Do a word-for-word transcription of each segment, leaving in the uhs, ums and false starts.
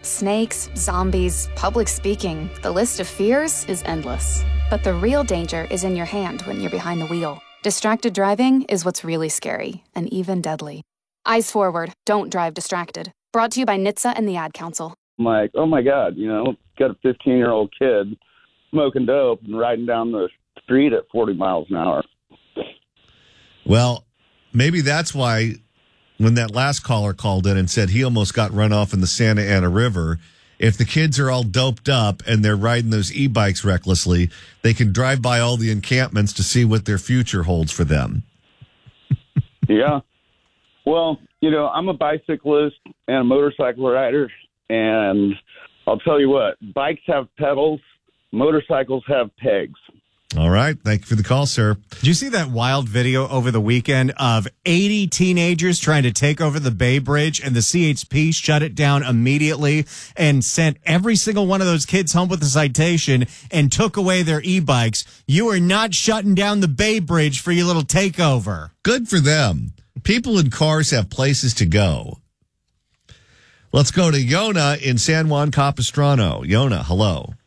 Snakes, zombies, public speaking. The list of fears is endless. But the real danger is in your hand when you're behind the wheel. Distracted driving is what's really scary and even deadly. Eyes forward. Don't drive distracted. Brought to you by N H T S A and the Ad Council. I'm like, oh my God, you know, got a fifteen-year-old kid smoking dope and riding down the street at forty miles an hour. Well, maybe that's why when that last caller called in and said he almost got run off in the Santa Ana River, if the kids are all doped up and they're riding those e-bikes recklessly, they can drive by all the encampments to see what their future holds for them. Yeah. Well, you know, I'm a bicyclist and a motorcycle rider, and I'll tell you what, bikes have pedals, motorcycles have pegs. All right. Thank you for the call, sir. Did you see that wild video over the weekend of eighty teenagers trying to take over the Bay Bridge, and the C H P shut it down immediately and sent every single one of those kids home with a citation and took away their e-bikes? You are not shutting down the Bay Bridge for your little takeover. Good for them. People in cars have places to go. Let's go to Yona in San Juan Capistrano. Yona, hello.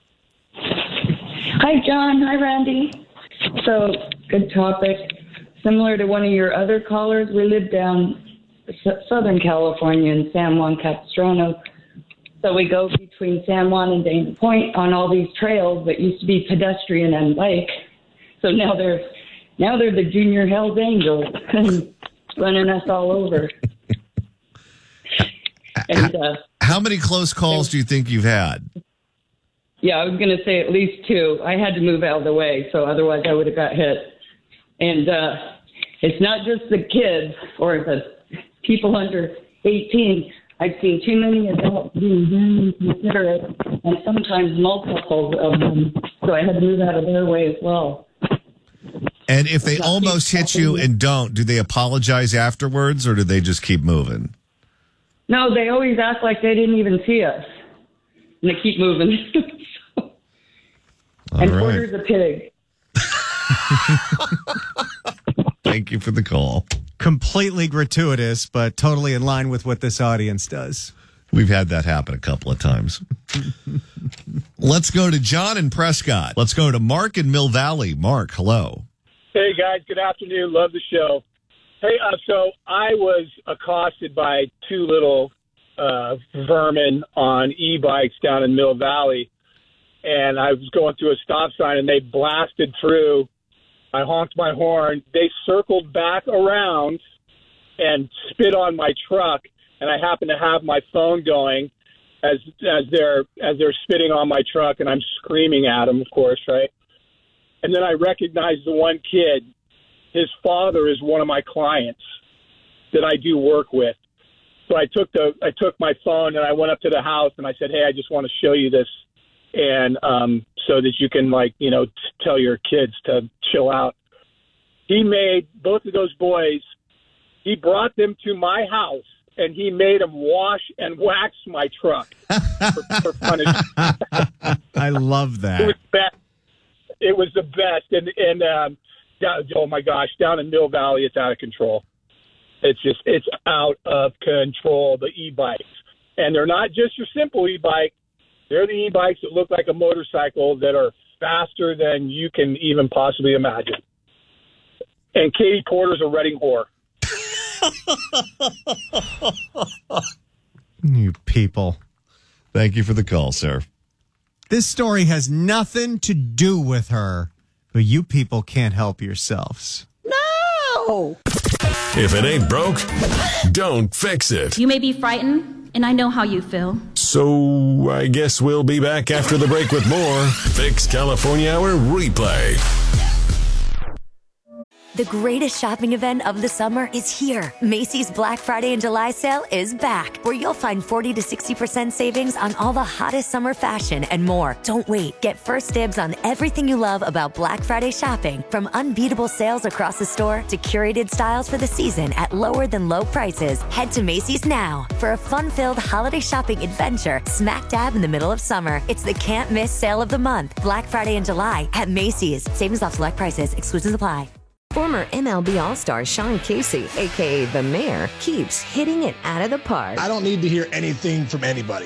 Hi, John. Hi, Randy. So, good topic. Similar to one of your other callers, we live down S- Southern California in San Juan Capistrano. So we go between San Juan and Dana Point on all these trails that used to be pedestrian and bike. So now they're now they're the junior Hells Angels running us all over. And uh, how many close calls do you think you've had? Yeah, I was going to say at least two. I had to move out of the way, so otherwise I would have got hit. And uh, it's not just the kids or the people under eighteen. I've seen too many adults being very inconsiderate, and sometimes multiples of them. So I had to move out of their way as well. And if they almost hit you and don't, do they apologize afterwards, or do they just keep moving? No, they always act like they didn't even see us. And they keep moving. And right. Porter's a pig. Thank you for the call. Completely gratuitous, but totally in line with what this audience does. We've had that happen a couple of times. Let's go to John in Prescott. Let's go to Mark in Mill Valley. Mark, hello. Hey, guys. Good afternoon. Love the show. Hey, uh, so I was accosted by two little uh, vermin on e-bikes down in Mill Valley, and I was going through a stop sign, and they blasted through. I honked my horn. They circled back around and spit on my truck, and I happened to have my phone going as as they're as they're spitting on my truck, and I'm screaming at them, of course, right? And then I recognized the one kid. His father is one of my clients that I do work with. So I took the I took my phone and I went up to the house and I said, "Hey, I just want to show you this, and um, so that you can like you know t- tell your kids to chill out." He made both of those boys. He brought them to my house and he made them wash and wax my truck for, for punishment. I love that. It was best. It was the best, and and um, oh my gosh, down in Mill Valley, it's out of control. It's just it's out of control. The e-bikes, and they're not just your simple e-bike. They're the e-bikes that look like a motorcycle that are faster than you can even possibly imagine. And Katie Porter's a Reading whore. You people. Thank you for the call, sir. This story has nothing to do with her, but you people can't help yourselves. No! If it ain't broke, don't fix it. You may be frightened, and I know how you feel. So I guess we'll be back after the break with more Fix California Hour Replay. The greatest shopping event of the summer is here. Macy's Black Friday and July sale is back, where you'll find forty to sixty percent savings on all the hottest summer fashion and more. Don't wait. Get first dibs on everything you love about Black Friday shopping, from unbeatable sales across the store to curated styles for the season at lower than low prices. Head to Macy's now for a fun-filled holiday shopping adventure smack dab in the middle of summer. It's the can't-miss sale of the month, Black Friday and July at Macy's. Savings off select prices. Exclusions apply. Former M L B All-Star Sean Casey, a k a. The Mayor, keeps hitting it out of the park. I don't need to hear anything from anybody.